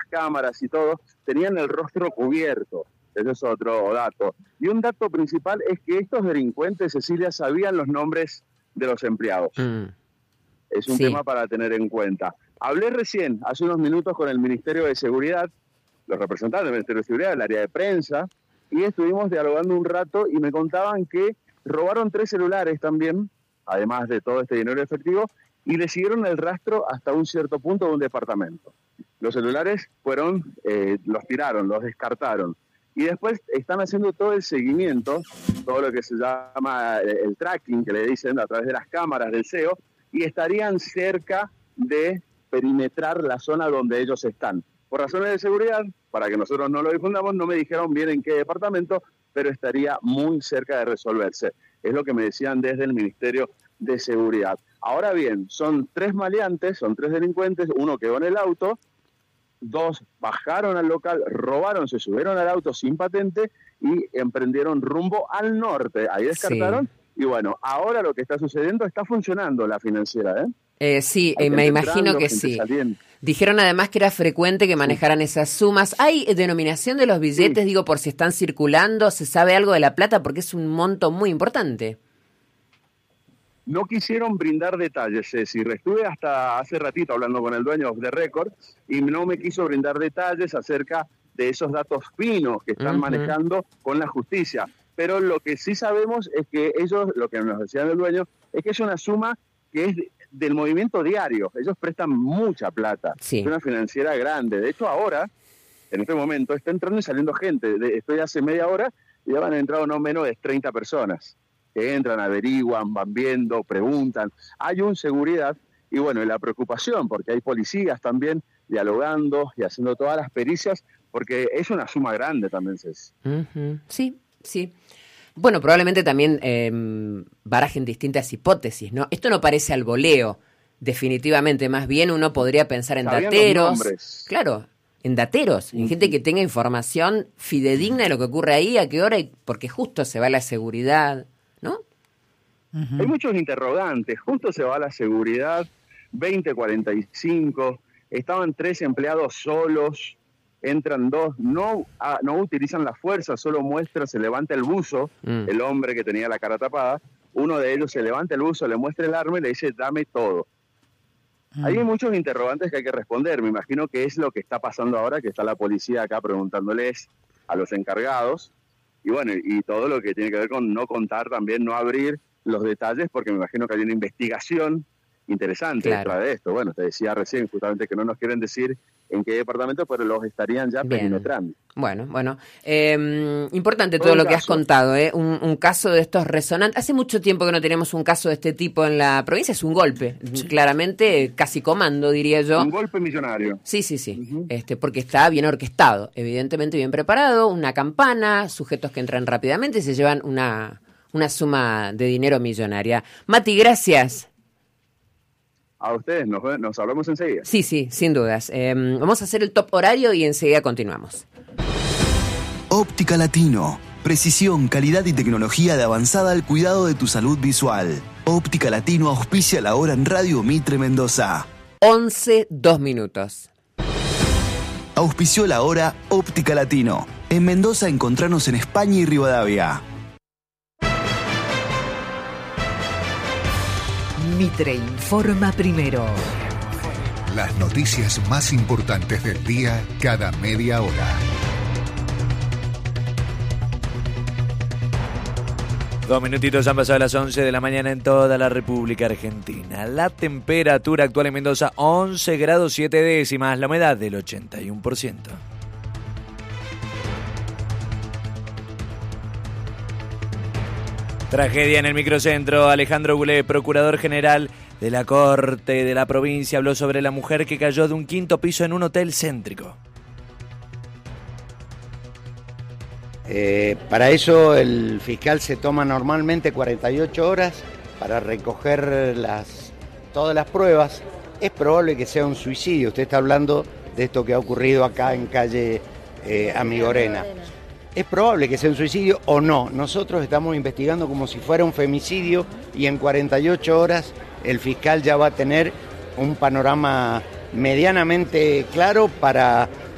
cámaras y todo, tenían el rostro cubierto. Ese es otro dato. Y un dato principal es que estos delincuentes, Cecilia, sabían los nombres de los empleados. Es un tema para tener en cuenta. Hablé recién, hace unos minutos, con el Ministerio de Seguridad, los representantes del Ministerio de Seguridad, del área de prensa, y estuvimos dialogando un rato y me contaban que robaron 3 celulares también, además de todo este dinero efectivo, y le siguieron el rastro hasta un cierto punto de un departamento. Los celulares fueron, los tiraron, los descartaron. Y después están haciendo todo el seguimiento, todo lo que se llama el tracking, que le dicen a través de las cámaras del CEO, y estarían cerca de perimetrar la zona donde ellos están. Por razones de seguridad, para que nosotros no lo difundamos, no me dijeron bien en qué departamento, pero estaría muy cerca de resolverse. Es lo que me decían desde el Ministerio de Seguridad. Ahora bien, son 3 maleantes, son 3 delincuentes, uno quedó en el auto, 2 bajaron al local, robaron, se subieron al auto sin patente y emprendieron rumbo al norte. Ahí descartaron. Y bueno, ahora lo que está sucediendo, está funcionando la financiera, me imagino que sí. Saliendo. Dijeron además que era frecuente que manejaran esas sumas. ¿Hay denominación de los billetes, digo, por si están circulando? ¿Se sabe algo de la plata? Porque es un monto muy importante. No quisieron brindar detalles, Ceci. Estuve hasta hace ratito hablando con el dueño de Record y no me quiso brindar detalles acerca de esos datos finos que están manejando con la justicia. Pero lo que sí sabemos es que ellos, lo que nos decían el dueño, es que es una suma que es del movimiento diario. Ellos prestan mucha plata. Es una financiera grande. De hecho, ahora, en este momento, está entrando y saliendo gente. Estoy hace media hora y ya van entrado no menos de 30 personas. Que entran, averiguan, van viendo, preguntan. Hay un seguridad y bueno, y la preocupación, porque hay policías también dialogando y haciendo todas las pericias, porque es una suma grande también, Ceci. Sí. Bueno, probablemente también barajen distintas hipótesis, ¿no? Esto no parece al voleo, definitivamente. Más bien uno podría pensar en dateros. Claro, en dateros, en gente que tenga información fidedigna de lo que ocurre ahí, a qué hora, porque justo se va la seguridad, ¿no? Hay muchos interrogantes. Justo se va la seguridad, 20:45, estaban 3 empleados solos, entran 2, no utilizan la fuerza, solo muestra, se levanta el buzo, el hombre que tenía la cara tapada, uno de ellos se levanta el buzo, le muestra el arma y le dice, dame todo. Hay muchos interrogantes que hay que responder. Me imagino que es lo que está pasando ahora, que está la policía acá preguntándoles a los encargados, y bueno, y todo lo que tiene que ver con no contar también, no abrir los detalles, porque me imagino que hay una investigación interesante detrás de esto. Bueno, te decía recién justamente que no nos quieren decir en qué departamento, pero los estarían ya perimetrando. Bueno, importante todo lo que has contado, un caso de estos resonantes. Hace mucho tiempo que no tenemos un caso de este tipo en la provincia, es un golpe, claramente, casi comando, diría yo. Un golpe millonario. Sí, porque está bien orquestado, evidentemente bien preparado, una campana, sujetos que entran rápidamente y se llevan una suma de dinero millonaria. Mati, gracias. A ustedes, nos hablamos enseguida. Sí, sin dudas. Vamos a hacer el top horario y enseguida continuamos. Óptica Latino. Precisión, calidad y tecnología de avanzada al cuidado de tu salud visual. Óptica Latino auspicia la hora en Radio Mitre Mendoza. 11:02. Auspició la hora Óptica Latino. En Mendoza encontranos en España y Rivadavia. Mitre informa primero. Las noticias más importantes del día cada media hora. 2 minutitos han pasado a las 11 de la mañana en toda la República Argentina. La temperatura actual en Mendoza 11 grados 7 décimas, la humedad del 81%. Tragedia en el microcentro. Alejandro Goulet, procurador general de la Corte de la provincia, habló sobre la mujer que cayó de un 5º piso en un hotel céntrico. Para eso el fiscal se toma normalmente 48 horas para recoger todas las pruebas. Es probable que sea un suicidio. Usted está hablando de esto que ha ocurrido acá en calle Amigorena. Es probable que sea un suicidio o no. Nosotros estamos investigando como si fuera un femicidio y en 48 horas el fiscal ya va a tener un panorama medianamente claro para